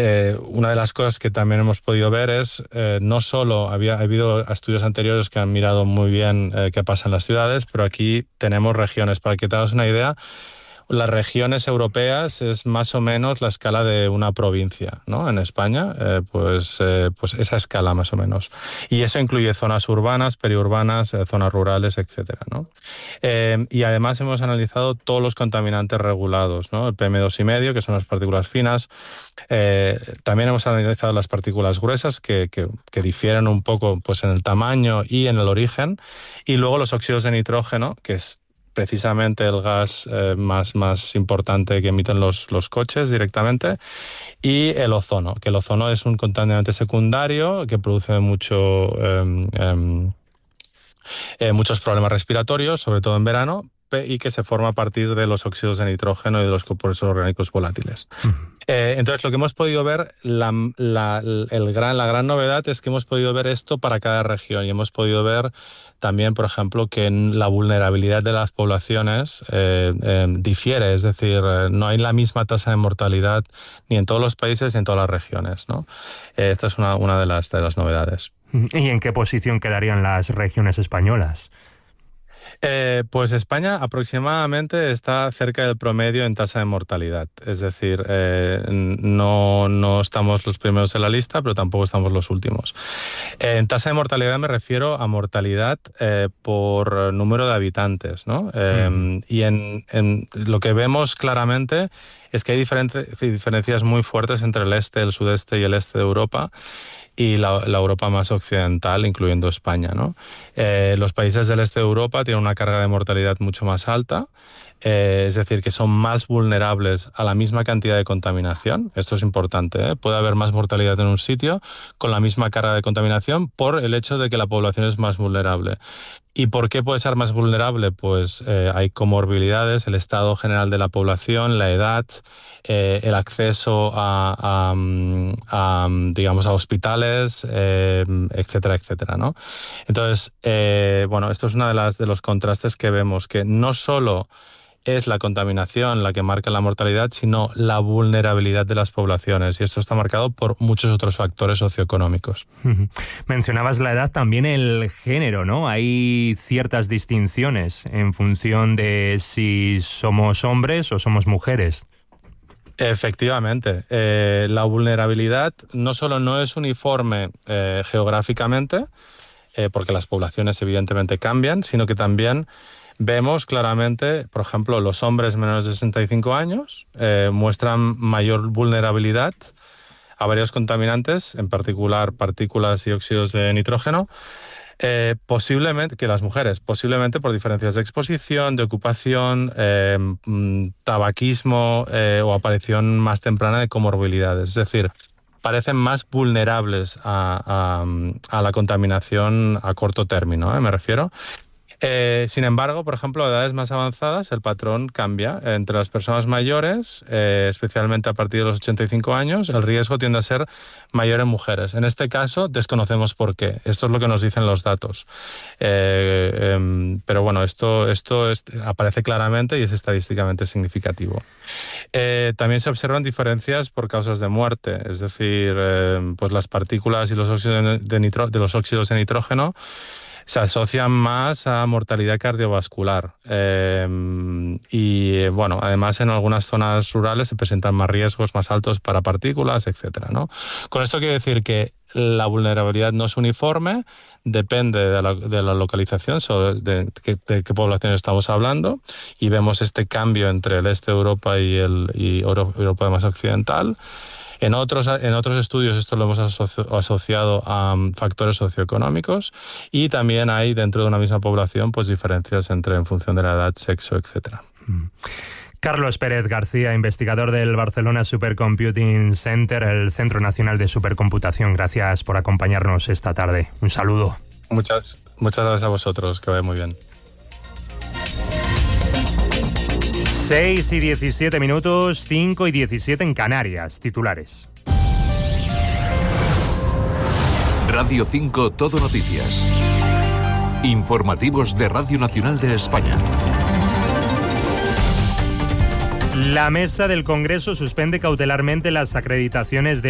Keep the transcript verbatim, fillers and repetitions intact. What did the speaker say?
eh, una de las cosas que también hemos podido ver es, eh, no solo había ha habido estudios anteriores que han mirado muy bien eh, qué pasa en las ciudades, pero aquí tenemos regiones. Para que te hagas una idea, las regiones europeas es más o menos la escala de una provincia, ¿no? En España, eh, pues, eh, pues esa escala más o menos. Y eso incluye zonas urbanas, periurbanas, eh, zonas rurales, etcétera, ¿no? Eh, y además hemos analizado todos los contaminantes regulados, ¿no? El P M dos y medio, que son las partículas finas. Eh, también hemos analizado las partículas gruesas, que, que, que difieren un poco, pues, en el tamaño y en el origen. Y luego los óxidos de nitrógeno, que es precisamente el gas eh, más, más importante que emiten los, los coches directamente, y el ozono, que el ozono es un contaminante secundario que produce mucho, eh, eh, eh, muchos problemas respiratorios, sobre todo en verano, y que se forma a partir de los óxidos de nitrógeno y de los compuestos orgánicos volátiles. Uh-huh. Eh, entonces, lo que hemos podido ver, la, la, el gran, la gran novedad es que hemos podido ver esto para cada región, y hemos podido ver también, por ejemplo, que en la vulnerabilidad de las poblaciones eh, eh, difiere, es decir, eh, no hay la misma tasa de mortalidad ni en todos los países ni en todas las regiones, ¿no? Eh, esta es una, una de las, de las novedades. ¿Y en qué posición quedarían las regiones españolas? Eh, pues España aproximadamente está cerca del promedio en tasa de mortalidad. Es decir, eh, no, no estamos los primeros en la lista, pero tampoco estamos los últimos. Eh, en tasa de mortalidad me refiero a mortalidad eh, por número de habitantes, ¿no? Eh, mm. Y en, en lo que vemos claramente es que hay diferencias muy fuertes entre el este, el sudeste y el este de Europa, y la, la Europa más occidental, incluyendo España, ¿no? Eh, los países del este de Europa tienen una carga de mortalidad mucho más alta, eh, es decir, que son más vulnerables a la misma cantidad de contaminación. Esto es importante, ¿eh? Puede haber más mortalidad en un sitio con la misma carga de contaminación por el hecho de que la población es más vulnerable. ¿Y por qué puede ser más vulnerable? Pues eh, hay comorbilidades, el estado general de la población, la edad, eh, el acceso a, a, a, digamos, a hospitales, eh, etcétera, etcétera, ¿no? Entonces, eh, bueno, esto es uno de las de los contrastes que vemos, que no solo es la contaminación la que marca la mortalidad, sino la vulnerabilidad de las poblaciones. Y esto está marcado por muchos otros factores socioeconómicos. Mencionabas la edad, también el género, ¿no? Hay ciertas distinciones en función de si somos hombres o somos mujeres. Efectivamente. Eh, la vulnerabilidad no solo no es uniforme eh, geográficamente, eh, porque las poblaciones evidentemente cambian, sino que también vemos claramente, por ejemplo, los hombres menores de sesenta y cinco años eh, muestran mayor vulnerabilidad a varios contaminantes, en particular partículas y óxidos de nitrógeno, eh, posiblemente que las mujeres, posiblemente por diferencias de exposición, de ocupación, eh, tabaquismo eh, o aparición más temprana de comorbilidades. Es decir, parecen más vulnerables a, a, a la contaminación a corto término, ¿eh? Me refiero. Eh, sin embargo, por ejemplo, a edades más avanzadas el patrón cambia. Entre las personas mayores, eh, especialmente a partir de los ochenta y cinco años, el riesgo tiende a ser mayor en mujeres. En este caso, desconocemos por qué. Esto es lo que nos dicen los datos. Eh, eh, pero bueno, esto, esto es, aparece claramente y es estadísticamente significativo. Eh, también se observan diferencias por causas de muerte, es decir, eh, pues las partículas y los óxidos de, nitro, de los óxidos de nitrógeno se asocian más a mortalidad cardiovascular eh, y, bueno, además en algunas zonas rurales se presentan más riesgos más altos para partículas, etcétera, ¿no? Con esto quiero decir que la vulnerabilidad no es uniforme, depende de la, de la localización, sobre de, de, de qué población estamos hablando, y vemos este cambio entre el este de Europa y, el, y Europa más occidental. En otros, en otros estudios esto lo hemos asoci- asociado a um, factores socioeconómicos, y también hay dentro de una misma población pues diferencias entre en función de la edad, sexo, etcétera. Mm. Carlos Pérez García, investigador del Barcelona Supercomputing Center, el Centro Nacional de Supercomputación. Gracias por acompañarnos esta tarde. Un saludo. Muchas, muchas gracias a vosotros. Que vaya muy bien. seis y diecisiete minutos, cinco y diecisiete en Canarias. Titulares. Radio cinco Todo Noticias. Informativos de Radio Nacional de España. La mesa del Congreso suspende cautelarmente las acreditaciones de